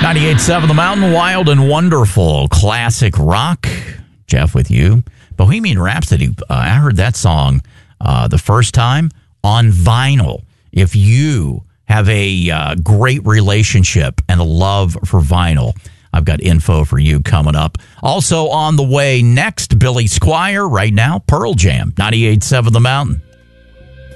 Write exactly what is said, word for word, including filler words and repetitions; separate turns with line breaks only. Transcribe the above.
ninety-eight point seven The Mountain, Wild and Wonderful, classic rock. Jeff with you. Bohemian Rhapsody, uh, I heard that song uh, the first time on vinyl. If you have a uh, great relationship and a love for vinyl, I've got info for you coming up. Also on the way next, Billy Squier. Right now, Pearl Jam, ninety-eight point seven The Mountain.